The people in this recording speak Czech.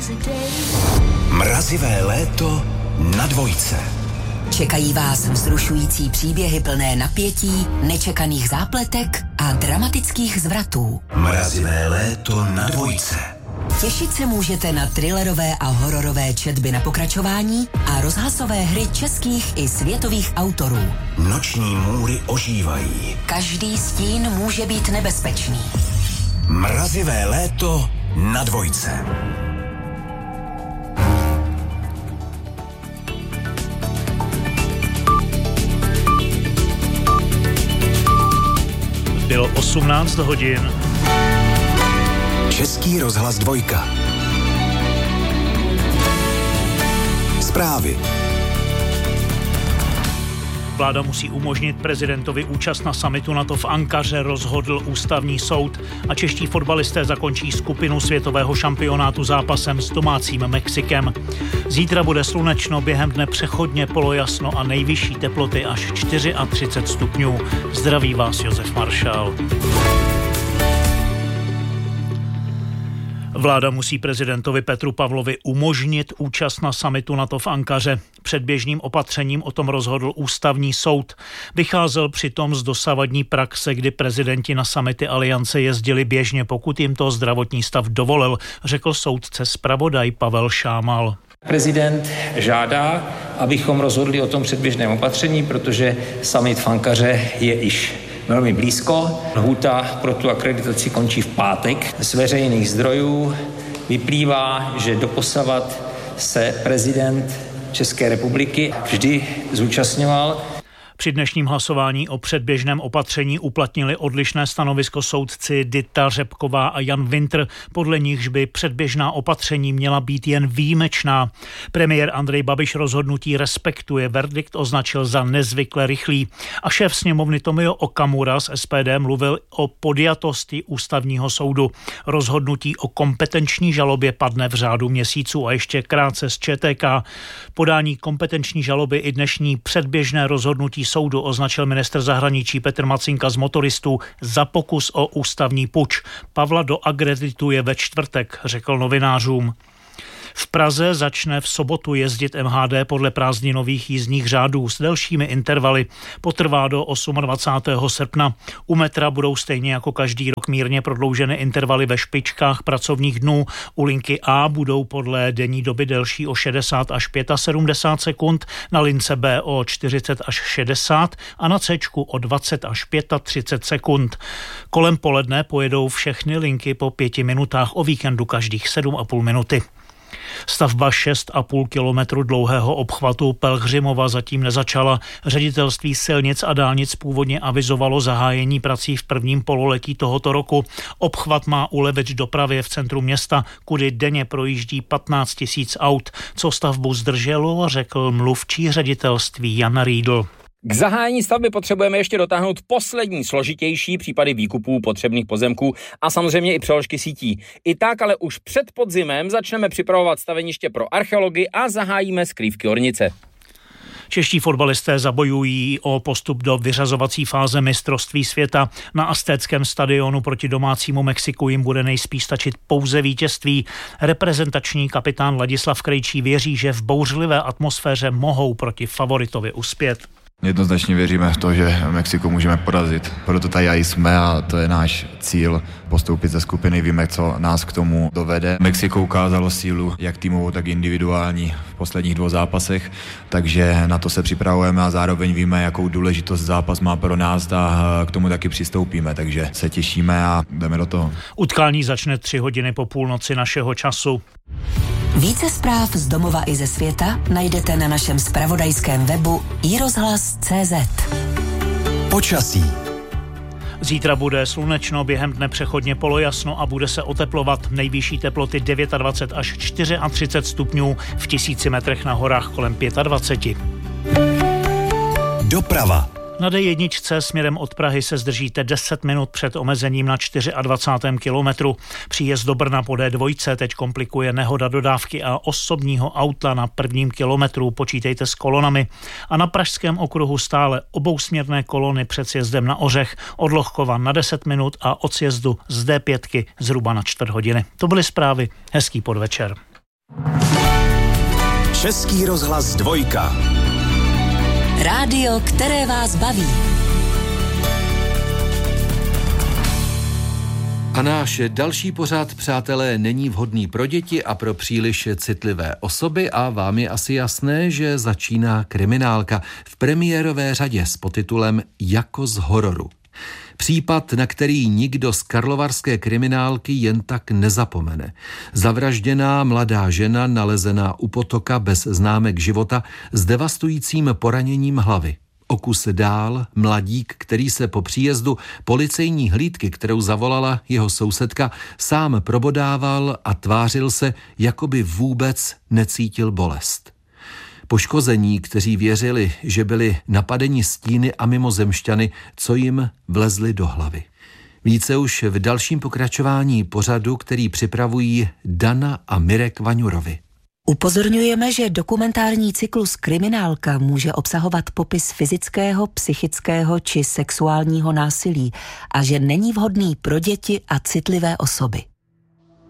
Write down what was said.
Mrazivé léto na Dvojce. Čekají vás vzrušující příběhy plné napětí, nečekaných zápletek a dramatických zvratů. Mrazivé léto na Dvojce. Těšit se můžete na thrillerové a hororové četby na pokračování a rozhlasové hry českých i světových autorů. Noční můry ožívají. Každý stín může být nebezpečný. Mrazivé léto na Dvojce. Bylo 18 hodin. Český rozhlas Dvojka. Zprávy. Vláda musí umožnit prezidentovi účast na summitu NATO v Ankaře, rozhodl ústavní soud, a čeští fotbalisté zakončí skupinu světového šampionátu zápasem s domácím Mexikem. Zítra bude slunečno, během dne přechodně polojasno a nejvyšší teploty až 34 stupňů. Zdraví vás Josef Maršál. Vláda musí prezidentovi Petru Pavlovi umožnit účast na summitu NATO v Ankaře. Předběžným opatřením o tom rozhodl ústavní soud. Vycházel přitom z dosavadní praxe, kdy prezidenti na summity aliance jezdili běžně, pokud jim to zdravotní stav dovolil, řekl soudce zpravodaj Pavel Šámal. Prezident žádá, abychom rozhodli o tom předběžném opatření, protože summit v Ankaře je již velmi blízko. Lhůta pro tu akreditaci končí v pátek. Z veřejných zdrojů vyplývá, že doposavat se prezident České republiky vždy zúčastňoval. Při dnešním hlasování o předběžném opatření uplatnili odlišné stanovisko soudci Dita Řepková a Jan Wintr, podle nichž by předběžná opatření měla být jen výjimečná. Premiér Andrej Babiš rozhodnutí respektuje, verdikt označil za nezvykle rychlý a šéf sněmovny Tomio Okamura z SPD mluvil o podjatosti ústavního soudu. Rozhodnutí o kompetenční žalobě padne v řádu měsíců. A ještě krátce z ČTK. Podání kompetenční žaloby i dnešní předběžné rozhodnutí soudu označil ministr zahraničí Petr Macinka z Motoristů za pokus o ústavní puč. Pavla doakredituje ve čtvrtek, řekl novinářům. V Praze začne v sobotu jezdit MHD podle prázdninových jízdních řádů s delšími intervaly. Potrvá do 28. srpna. U metra budou stejně jako každý rok mírně prodlouženy intervaly ve špičkách pracovních dnů. U linky A budou podle denní doby delší o 60 až 75 sekund, na lince B o 40 až 60 a na C o 20 až 35 sekund. Kolem poledne pojedou všechny linky po 5 minutách, o víkendu každých 7,5 minuty. Stavba 6,5 kilometru dlouhého obchvatu Pelhřimova zatím nezačala. Ředitelství silnic a dálnic původně avizovalo zahájení prací v prvním pololetí tohoto roku. Obchvat má ulevit dopravě v centru města, kudy denně projíždí 15 000 aut. Co stavbu zdrželo, řekl mluvčí ředitelství Jan Riedl. K zahájení stavby potřebujeme ještě dotáhnout poslední složitější případy výkupů potřebných pozemků a samozřejmě i přeložky sítí. I tak ale už před podzimem začneme připravovat staveniště pro archeologii a zahájíme skrývky ornice. Čeští fotbalisté zabojují o postup do vyřazovací fáze mistrovství světa. Na Aztéckém stadionu proti domácímu Mexiku jim bude nejspíš stačit pouze vítězství. Reprezentační kapitán Ladislav Krejčí věří, že v bouřlivé atmosféře mohou proti favoritovi uspět. Jednoznačně věříme v to, že Mexiko můžeme porazit. Proto tady jsme a to je náš cíl, postoupit ze skupiny. Víme, co nás k tomu dovede. Mexiko ukázalo sílu jak týmovou, tak individuální v posledních 2 zápasech, takže na to se připravujeme a zároveň víme, jakou důležitost zápas má pro nás a k tomu taky přistoupíme, takže se těšíme a jdeme do toho. Utkání začne 3 hodiny po půlnoci našeho času. Více zpráv z domova i ze světa najdete na našem zpravodajském webu iRozhlas.cz. Počasí. Zítra bude slunečno, během dne přechodně polojasno a bude se oteplovat. Nejvyšší teploty 29 až 34 stupňů, v 1000 metrech na horách kolem 25. Doprava. Na D1 směrem od Prahy se zdržíte 10 minut před omezením na 24. kilometru. Příjezd do Brna po D2 teď komplikuje nehoda dodávky a osobního auta na 1. kilometru. Počítejte s kolonami. A na pražském okruhu stále obousměrné kolony před sjezdem na Ořech, od Lohkova na 10 minut a od sjezdu z D5 zhruba na 4 hodiny. To byly zprávy. Hezký podvečer. Český rozhlas 2. Rádio, které vás baví. A náš další pořad, přátelé, není vhodný pro děti a pro příliš citlivé osoby a vám je asi jasné, že začíná kriminálka v premiérové řadě s podtitulem Jako z hororu. Případ, na který nikdo z karlovarské kriminálky jen tak nezapomene. Zavražděná mladá žena nalezená u potoka bez známek života s devastujícím poraněním hlavy. O kus dál mladík, který se po příjezdu policejní hlídky, kterou zavolala jeho sousedka, sám probodával a tvářil se, jako by vůbec necítil bolest. Poškození, kteří věřili, že byli napadeni stíny a mimozemšťany, co jim vlezli do hlavy. Více už v dalším pokračování pořadu, který připravují Dana a Mirek Vaňurovi. Upozorňujeme, že dokumentární cyklus Kriminálka může obsahovat popis fyzického, psychického či sexuálního násilí a že není vhodný pro děti a citlivé osoby.